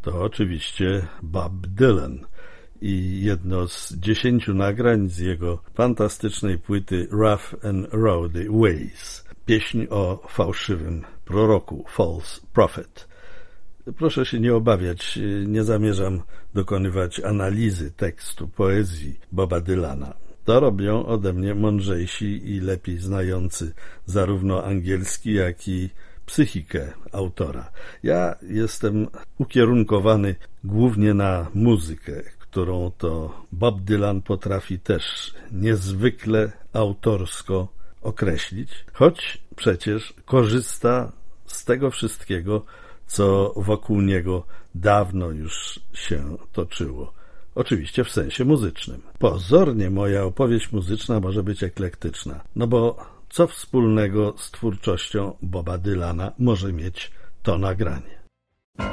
To oczywiście Bob Dylan i jedno z 10 nagrań z jego fantastycznej płyty Rough and Rowdy Ways. Pieśń o fałszywym proroku, False Prophet. Proszę się nie obawiać, nie zamierzam dokonywać analizy tekstu poezji Boba Dylana. To robią ode mnie mądrzejsi i lepiej znający zarówno angielski, jak i psychikę autora. Ja jestem ukierunkowany głównie na muzykę, którą to Bob Dylan potrafi też niezwykle autorsko określić, choć przecież korzysta z tego wszystkiego, co wokół niego dawno już się toczyło. Oczywiście w sensie muzycznym. Pozornie moja opowieść muzyczna może być eklektyczna, no bo co wspólnego z twórczością Boba Dylana może mieć to nagranie?